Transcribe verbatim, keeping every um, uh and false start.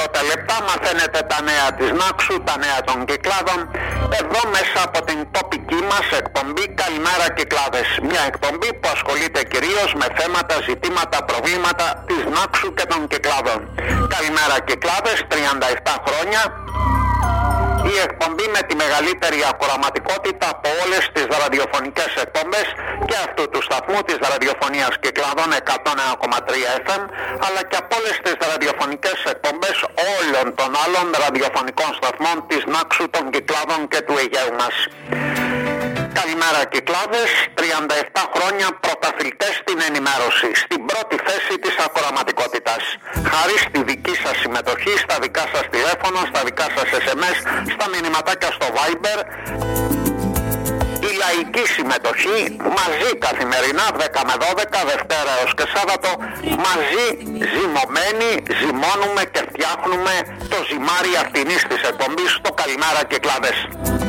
πρώτα λεπτά μαθαίνετε τα νέα της Νάξου, τα νέα των Κυκλάδων, εδώ μέσα από την τοπική μας εκπομπή Καλημέρα Κυκλάδες. Μια εκπομπή που ασχολείται κυρίως με θέματα, ζητήματα, προβλήματα της Νάξου και των Κυκλάδων. Καλημέρα Κυκλάδες, τριάντα επτά χρόνια. Η εκπομπή με τη μεγαλύτερη ακροαματικότητα από όλες τις ραδιοφωνικές εκπομπές και αυτού του σταθμού της ραδιοφωνίας Κυκλάδων εκατόν ένα κόμμα τρία εφ εμ, αλλά και από όλες τις ραδιοφωνικές εκπομπές όλων των άλλων ραδιοφωνικών σταθμών της Νάξου, των Κυκλάδων και του Αιγαίου μας. Καλημέρα Κυκλάδες, τριάντα επτά χρόνια πρωταθλητές στην ενημέρωση, στην πρώτη θέση της ακροαματικότητας. Χάρη στη δική σας συμμετοχή, στα δικά σας τηλέφωνα, στα δικά σας ες εμ ες, στα μηνυματάκια στο Viber, η λαϊκή συμμετοχή μαζί καθημερινά δέκα με δώδεκα, Δευτέρα έως και Σάββατο, μαζί ζυμωμένοι, ζυμώνουμε και φτιάχνουμε το ζυμάρι αυτινής της εκπομπής στο Καλημέρα Κυκλάδες.